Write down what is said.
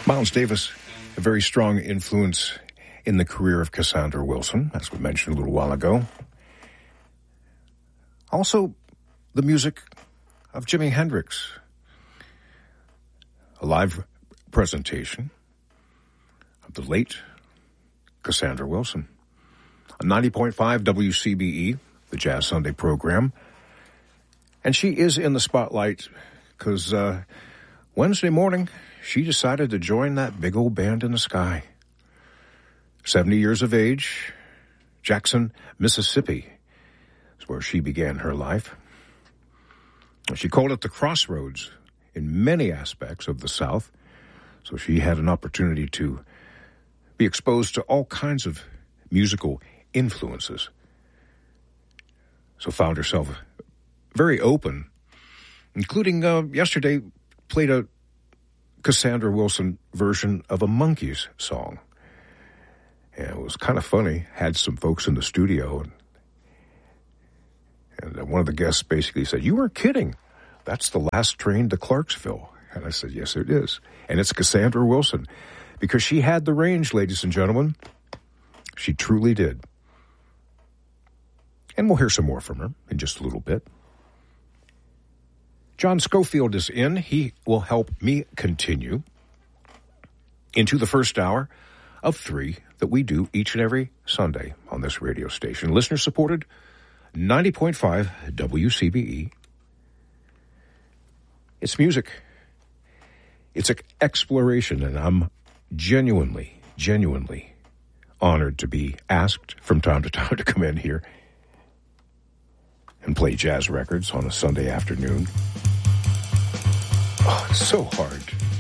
Miles Davis, a very strong influence in the career of Cassandra Wilson, as we mentioned a little while ago. Also, the music of Jimi Hendrix. A live presentation of the late Cassandra Wilson. On 90.5 WCBE, the Jazz Sunday program. And she is in the spotlight because Wednesday morning, she decided to join that big old band in the sky. 70 years of age, Jackson, Mississippi is where she began her life. She called it the crossroads in many aspects of the South, so she had an opportunity to be exposed to all kinds of musical influences. So found herself very open, including yesterday played a Cassandra Wilson version of a Monkees song. And it was kind of funny. Had some folks in the studio, and one of the guests basically said, "You weren't kidding. That's the last train to Clarksville." And I said, "Yes, it is." And it's Cassandra Wilson, because she had the range, ladies and gentlemen. She truly did. And we'll hear some more from her in just a little bit. John Schofield is in. He will help me continue into the first hour of 3 that we do each and every Sunday on this radio station. Listener-supported, 90.5 WCBE. It's music. It's an exploration, and I'm genuinely honored to be asked from time to time to come in here and play jazz records on a Sunday afternoon. Oh, it's so hard